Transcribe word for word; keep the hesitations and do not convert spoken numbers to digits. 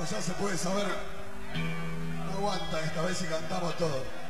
ya se puede saber. No aguanta esta vez y cantamos todo.